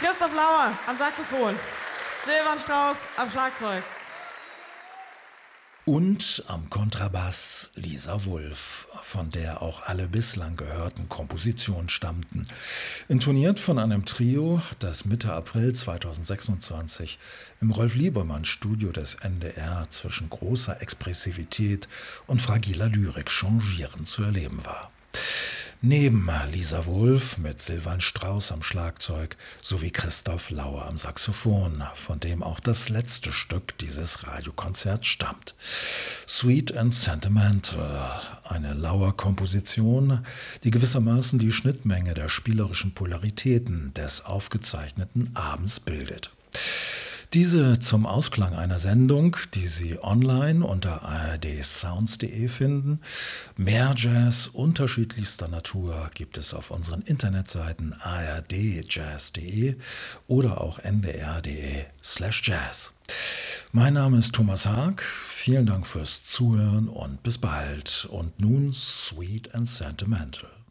Christoph Lauer am Saxophon, Silvan Strauß am Schlagzeug. Und am Kontrabass Lisa Wulff, von der auch alle bislang gehörten Kompositionen stammten. Intoniert von einem Trio, das Mitte April 2026 im Rolf-Liebermann-Studio des NDR zwischen großer Expressivität und fragiler Lyrik changierend zu erleben war. Neben Lisa Wulff mit Silvan Strauß am Schlagzeug sowie Christoph Lauer am Saxophon, von dem auch das letzte Stück dieses Radiokonzerts stammt. Sweet and Sentimental, eine Lauer-Komposition, die gewissermaßen die Schnittmenge der spielerischen Polaritäten des aufgezeichneten Abends bildet. Diese zum Ausklang einer Sendung, die Sie online unter ardsounds.de finden. Mehr Jazz unterschiedlichster Natur gibt es auf unseren Internetseiten ardjazz.de oder auch ndr.de/jazz. Mein Name ist Thomas Haag. Vielen Dank fürs Zuhören und bis bald. Und nun Sweet and Sentimental.